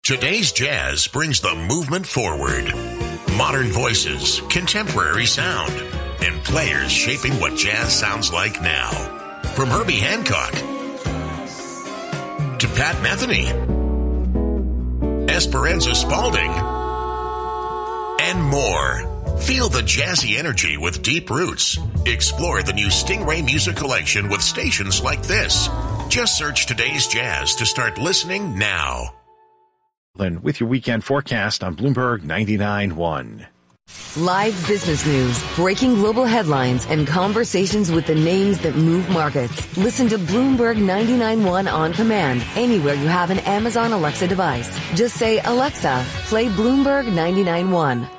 Today's Jazz brings the movement forward. Modern voices, contemporary sound, and players shaping what jazz sounds like now. From Herbie Hancock to Pat Metheny, Esperanza Spalding, and more. Feel the jazzy energy with deep roots. Explore the new Stingray Music Collection with stations like this. Just search Today's Jazz to start listening now. With your weekend forecast on Bloomberg 99.1. Live business news, breaking global headlines, and conversations with the names that move markets. Listen to Bloomberg 99.1 on command anywhere you have an Amazon Alexa device. Just say, Alexa, play Bloomberg 99.1.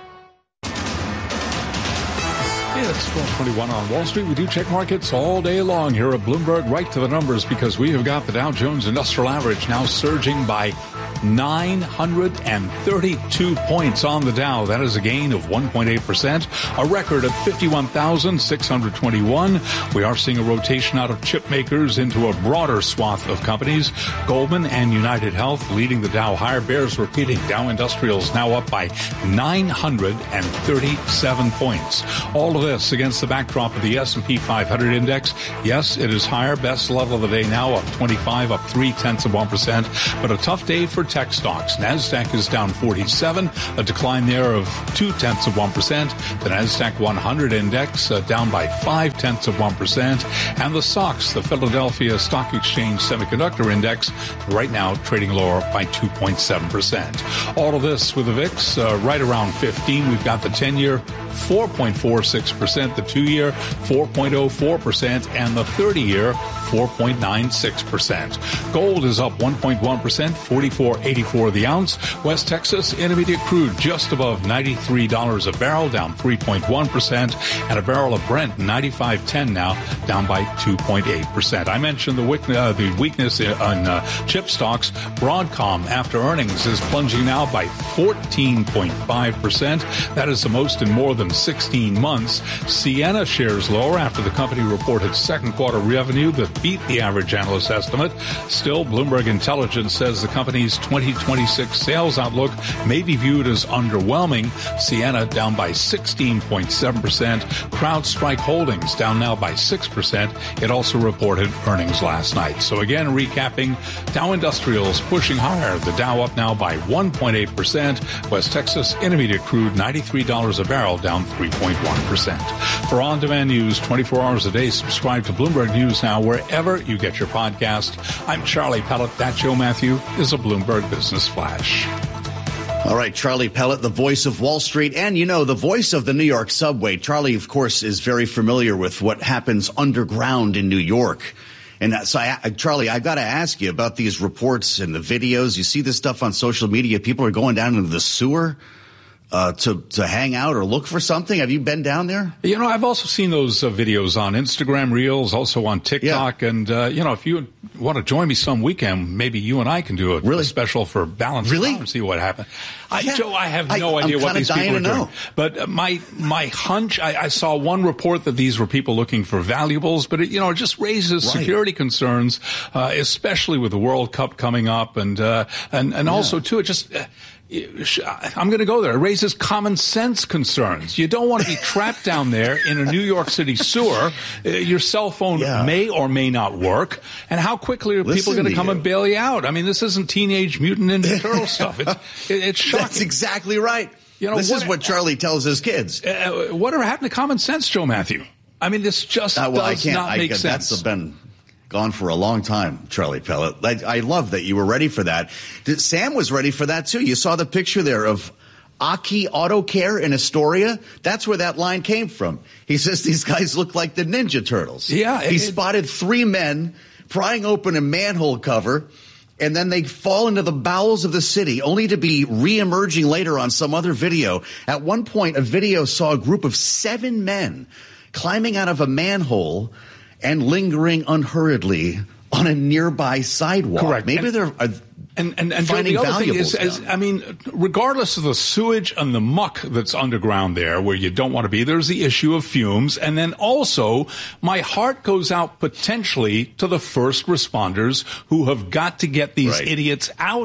It's 12:21 on Wall Street. We do check markets all day long here at Bloomberg, right to the numbers, because we have got the Dow Jones Industrial Average now surging by 932 points on the Dow. That is a gain of 1.8%, a record of 51,621. We are seeing a rotation out of chip makers into a broader swath of companies. Goldman and United Health leading the Dow higher. Bears repeating. Dow Industrials now up by 937 points. All of this against the backdrop of the S&P 500 index. Yes, it is higher. Best level of the day now, up 25, up 0.3%. But a tough day for tech stocks. NASDAQ is down 47, a decline there of 0.2%. The NASDAQ 100 index down by 0.5%. And the SOX, the Philadelphia Stock Exchange Semiconductor Index, right now trading lower by 2.7%. All of this with the VIX right around 15. We've got the 10-year 4.46%, the 2-year 4.04%, and the 30-year 4.96%. Gold is up 1.1%, 44.84 the ounce. West Texas Intermediate crude just above $93 a barrel, down 3.1%, and a barrel of Brent 95.10 now, down by 2.8%. I mentioned the weakness on chip stocks. Broadcom, after earnings, is plunging now by 14.5%. That is the most in more than 16 months. Ciena shares lower after the company reported second quarter revenue that beat the average analyst estimate. Still, Bloomberg Intelligence says the company's 2026 sales outlook may be viewed as underwhelming. Ciena down by 16.7%. CrowdStrike Holdings down now by 6%. It also reported earnings last night. So again, recapping, Dow Industrials pushing higher. The Dow up now by 1.8%. West Texas Intermediate crude $93 a barrel, down 3.1%. For on-demand news 24 hours a day, subscribe to Bloomberg News Now wherever you get your podcast. I'm Charlie Pellet. That Joe Matthew is a Bloomberg Business Flash. All right, Charlie Pellet, the voice of Wall Street, and, the voice of the New York subway. Charlie, of course, is very familiar with what happens underground in New York. And so, Charlie, I've got to ask you about these reports and the videos. You see this stuff on social media. People are going down into the sewer to hang out or look for something. Have you been down there? I've also seen those videos on Instagram Reels, also on TikTok. Yeah. And, if you want to join me some weekend, maybe you and I can do a special for Balance and see what happens. Joe, I have no idea what these people are doing. But my hunch, I saw one report that these were people looking for valuables, but it just raises security concerns, especially with the World Cup coming up. And also, too, it just... I'm going to go there. It raises common sense concerns. You don't want to be trapped down there in a New York City sewer. Your cell phone may or may not work. And how quickly are people going to come and bail you out? I mean, this isn't Teenage Mutant Ninja Turtle stuff. It's shocking. That's exactly right. This is what Charlie tells his kids. Whatever happened to common sense, Joe Matthew? I mean, this just does not make sense. That's been gone for a long time, Charlie Pellet. I love that you were ready for that. Sam was ready for that, too. You saw the picture there of Aki Auto Care in Astoria. That's where that line came from. He says these guys look like the Ninja Turtles. Yeah. He spotted 3 men prying open a manhole cover, and then they fall into the bowels of the city, only to be re-emerging later on some other video. At one point, a video saw a group of 7 men climbing out of a manhole and lingering unhurriedly on a nearby sidewalk. Correct. Maybe they're and Joe, the other thing is, regardless of the sewage and the muck that's underground there where you don't want to be, there's the issue of fumes. And then also, my heart goes out potentially to the first responders who have got to get these idiots out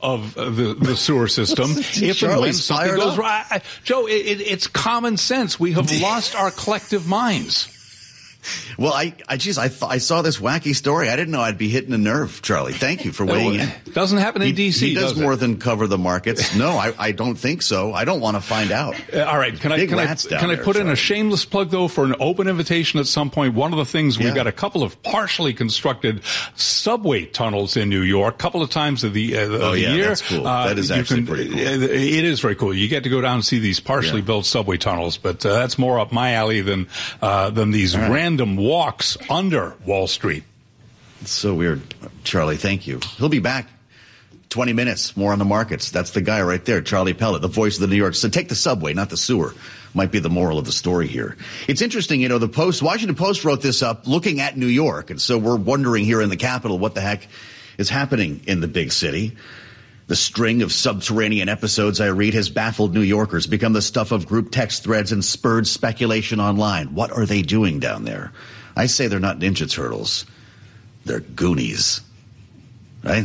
of the sewer system if and when something goes wrong. Joe, it's common sense. We have lost our collective minds. Well, I saw this wacky story. I didn't know I'd be hitting a nerve, Charlie. Thank you for weighing in. Doesn't happen in D.C., He does more than cover the markets. No, I don't think so. I don't want to find out. All right. Can I put in a shameless plug, though, for an open invitation at some point? One of the things, we've got a couple of partially constructed subway tunnels in New York, a couple of times of the year. That's cool. That is actually pretty cool. It is very cool. You get to go down and see these partially built subway tunnels, but that's more up my alley than these random walks under Wall Street. It's so weird. Charlie, thank you. He'll be back 20 minutes more on the markets. That's the guy right there, Charlie Pellet, the voice of the New York. So take the subway, not the sewer, might be the moral of the story here. It's interesting, the Washington Post wrote this up looking at New York. And so we're wondering here in the capital what the heck is happening in the big city. The string of subterranean episodes I read has baffled New Yorkers, become the stuff of group text threads, and spurred speculation online. What are they doing down there? I say they're not Ninja Turtles. They're Goonies. Right?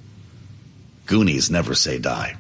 Goonies never say die.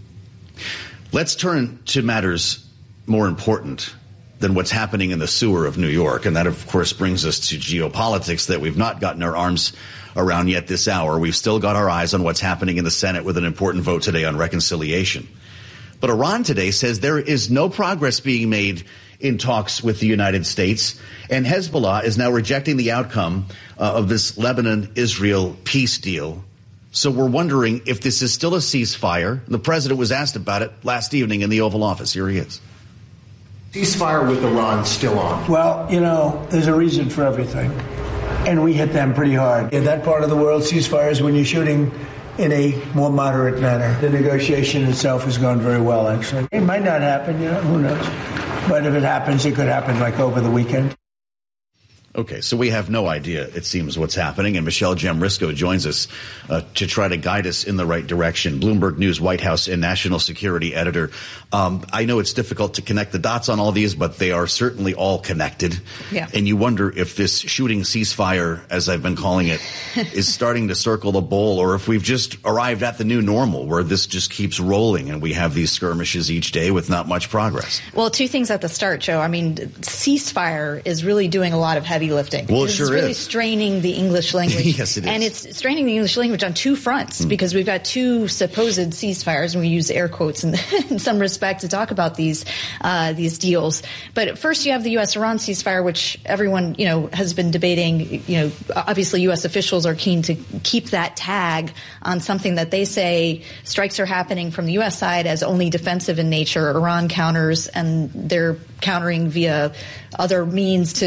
Let's turn to matters more important than what's happening in the sewer of New York. And that, of course, brings us to geopolitics that we've not gotten our arms around yet this hour. We've still got our eyes on what's happening in the Senate with an important vote today on reconciliation. But Iran today says there is no progress being made in talks with the United States, and Hezbollah is now rejecting the outcome of this Lebanon-Israel peace deal. So we're wondering if this is still a ceasefire. The president was asked about it last evening in the Oval Office. Here he is. Ceasefire with Iran still on? Well, there's a reason for everything. And we hit them pretty hard. In that part of the world, ceasefire is when you're shooting in a more moderate manner. The negotiation itself has gone very well, actually. It might not happen, who knows? But if it happens, it could happen like over the weekend. Okay, so we have no idea, it seems, what's happening, and Michelle Jamrisco joins us to try to guide us in the right direction. Bloomberg News White House and national security editor. I know it's difficult to connect the dots on all these, but they are certainly all connected. Yeah. And you wonder if this shooting ceasefire, as I've been calling it, is starting to circle the bowl, or if we've just arrived at the new normal where this just keeps rolling and we have these skirmishes each day with not much progress. Well, two things at the start, Joe. I mean, ceasefire is really doing a lot of heavy lifting. Well, it sure is. It's really is. straining the English language. Yes, it is. And it's straining the English language on two fronts because we've got two supposed ceasefires, and we use air quotes in some respect to talk about these deals. But first, you have the U.S.-Iran ceasefire, which everyone has been debating. Obviously, U.S. officials are keen to keep that tag on something that they say strikes are happening from the U.S. side as only defensive in nature. Iran counters, and they're countering via other means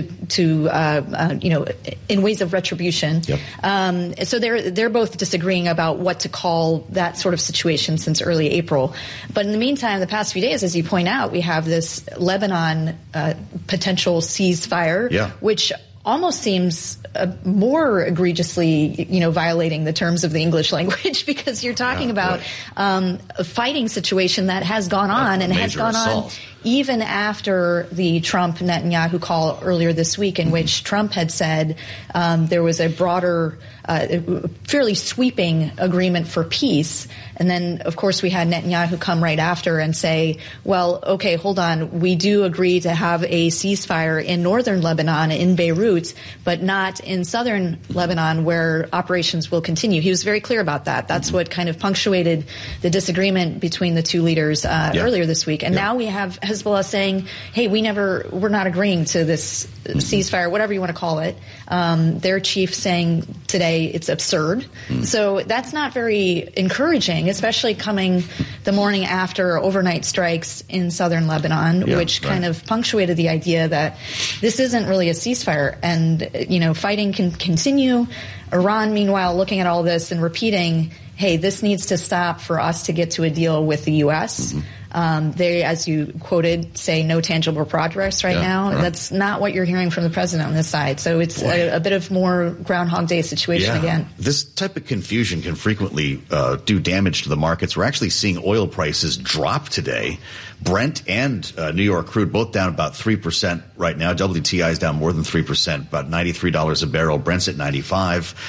in ways of retribution. Yep. So they're both disagreeing about what to call that sort of situation since early April. But in the meantime, the past few days, as you point out, we have this Lebanon potential ceasefire, which almost seems more egregiously, violating the terms of the English language, because you're talking about a fighting situation that has gone on and has gone on even after the Trump-Netanyahu call earlier this week, in which Trump had said there was a broader, fairly sweeping agreement for peace. And then, of course, we had Netanyahu come right after and say, well, okay, hold on. We do agree to have a ceasefire in northern Lebanon, in Beirut, but not in southern Lebanon, where operations will continue. He was very clear about that. That's what kind of punctuated the disagreement between the two leaders earlier this week. And now we have Hezbollah saying, hey, we're not agreeing to this ceasefire, whatever you want to call it. Their chief saying today it's absurd. So that's not very encouraging, especially coming the morning after overnight strikes in southern Lebanon, which kind of punctuated the idea that this isn't really a ceasefire, and fighting can continue. Iran, meanwhile, looking at all this and repeating, hey, this needs to stop for us to get to a deal with the U.S. They, as you quoted, say no tangible progress right now. Right. That's not what you're hearing from the president on this side. So it's a bit of more Groundhog Day situation again. This type of confusion can frequently do damage to the markets. We're actually seeing oil prices drop today. Brent and New York crude both down about 3% right now. WTI is down more than 3%, about $93 a barrel. Brent's at 95.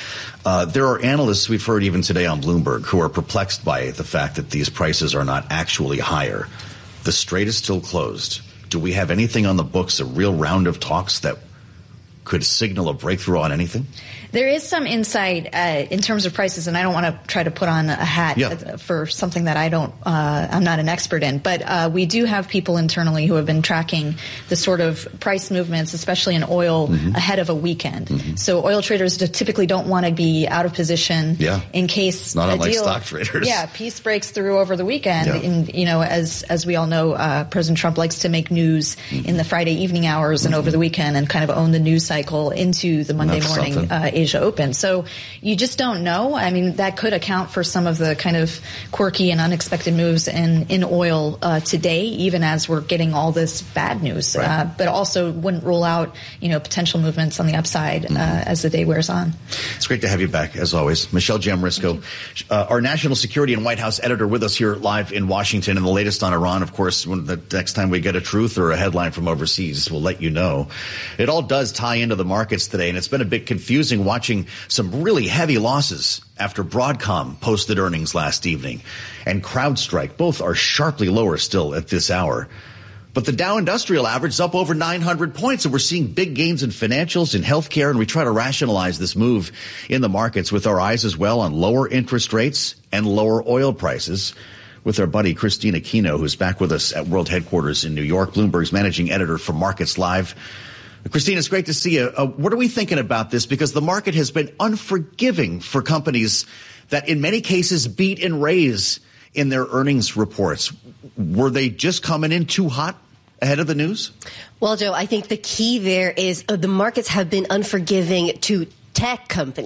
There are analysts we've heard even today on Bloomberg who are perplexed by the fact that these prices are not actually higher. The Strait is still closed. Do we have anything on the books, a real round of talks that could signal a breakthrough on anything? There is some insight in terms of prices, and I don't want to try to put on a hat for something that I'm not an expert in, but we do have people internally who have been tracking the sort of price movements, especially in oil, ahead of a weekend. So oil traders typically don't want to be out of position in case not a unlike deal, stock traders. Peace breaks through over the weekend. And, as we all know, President Trump likes to make news in the Friday evening hours and over the weekend and kind of own the news cycle into the Monday morning Asia Open. So you just don't know. I mean, that could account for some of the kind of quirky and unexpected moves in oil today, even as we're getting all this bad news. But also wouldn't rule out, potential movements on the upside as the day wears on. It's great to have you back, as always. Michelle Jamrisco, our national security and White House editor, with us here live in Washington. And the latest on Iran, of course, when the next time we get a truth or a headline from overseas, we'll let you know. It all does tie into the markets today, and it's been a bit confusing watching some really heavy losses after Broadcom posted earnings last evening and CrowdStrike. Both are sharply lower still at this hour. But the Dow Industrial Average is up over 900 points, and we're seeing big gains in financials, in healthcare, and we try to rationalize this move in the markets with our eyes as well on lower interest rates and lower oil prices with our buddy Christina Kino, who's back with us at World Headquarters in New York, Bloomberg's managing editor for Markets Live. Christina, it's great to see you. What are we thinking about this? Because the market has been unforgiving for companies that in many cases beat and raise in their earnings reports. Were they just coming in too hot ahead of the news? Well, Joe, I think the key there is the markets have been unforgiving to tech companies.